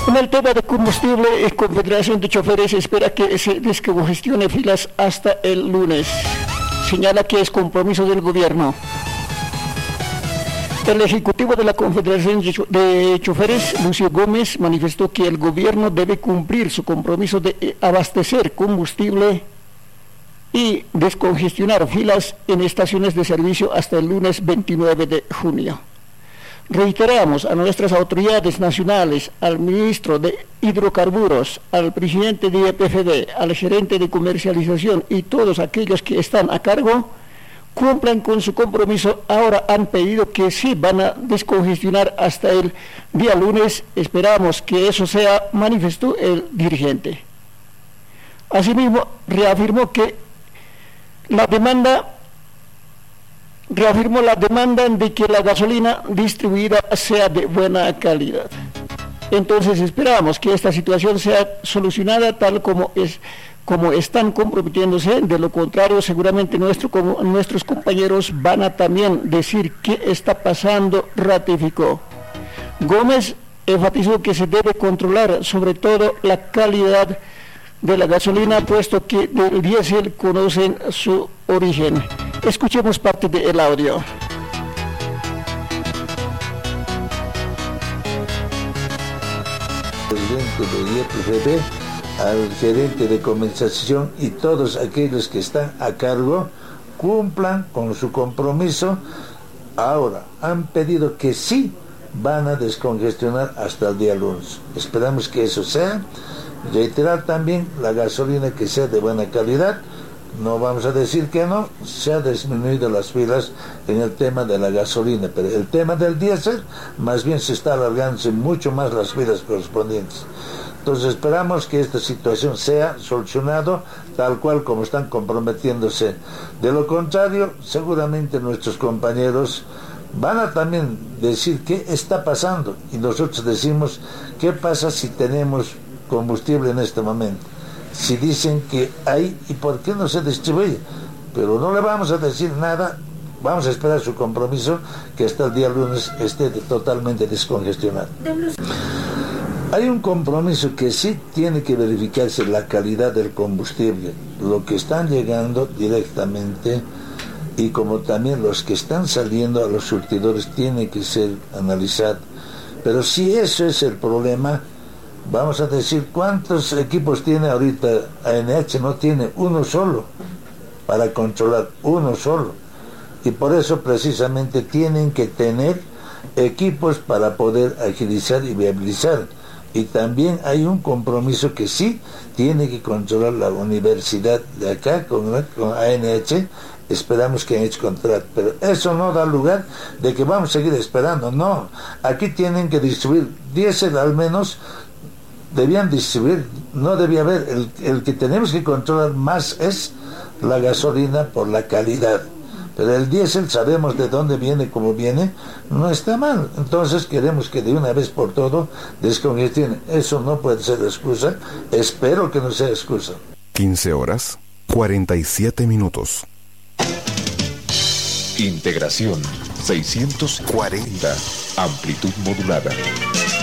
En el tema de combustible, la Confederación de Choferes espera que se descongestione filas hasta el lunes. Señala que es compromiso del gobierno. El ejecutivo de la Confederación de Choferes, Lucio Gómez, manifestó que el gobierno debe cumplir su compromiso de abastecer combustible y descongestionar filas en estaciones de servicio hasta el lunes 29 de junio. Reiteramos a nuestras autoridades nacionales, al ministro de Hidrocarburos, al presidente de IEPFD, al gerente de comercialización y todos aquellos que están a cargo, cumplan con su compromiso. Ahora han pedido que sí van a descongestionar hasta el día lunes. Esperamos que eso sea, manifestó el dirigente. Asimismo, reafirmó la demanda de que la gasolina distribuida sea de buena calidad. Entonces esperamos que esta situación sea solucionada tal como están comprometiéndose. De lo contrario, seguramente nuestros compañeros van a también decir qué está pasando, ratificó. Gómez enfatizó que se debe controlar sobre todo la calidad de la gasolina, puesto que del diésel conocen su origen. Escuchemos parte del audio. Presidente de IEPFD, al gerente de comercialización y todos aquellos que están a cargo cumplan con su compromiso. Ahora han pedido que sí van a descongestionar hasta el día lunes. Esperamos que eso sea. Reiterar también la gasolina que sea de buena calidad. No vamos a decir que no, se ha disminuido las filas en el tema de la gasolina, pero el tema del diésel más bien se está alargando mucho más las filas correspondientes. Entonces esperamos que esta situación sea solucionada tal cual como están comprometiéndose. De lo contrario, seguramente nuestros compañeros van a también decir qué está pasando, y nosotros decimos qué pasa si tenemos combustible en este momento. Si dicen que hay, ¿y por qué no se distribuye? Pero no le vamos a decir nada, vamos a esperar su compromiso que hasta el día lunes esté totalmente descongestionado. Hay un compromiso que sí tiene que verificarse la calidad del combustible, lo que están llegando directamente y como también los que están saliendo a los surtidores tiene que ser analizado. Pero si eso es el problema, vamos a decir, ¿cuántos equipos tiene ahorita ANH? No tiene uno solo para controlar, uno solo. Y por eso precisamente tienen que tener equipos para poder agilizar y viabilizar. Y también hay un compromiso que sí tiene que controlar la universidad de acá con ANH. Esperamos que han hecho contrato, pero eso no da lugar de que vamos a seguir esperando. No, aquí tienen que distribuir diésel al menos. Debían distribuir, no debía haber, el que tenemos que controlar más es la gasolina por la calidad, pero el diésel sabemos de dónde viene, cómo viene, no está mal. Entonces queremos que de una vez por todo descongestione. Eso no puede ser excusa, espero que no sea excusa. 15:47. Integración 640, amplitud modulada.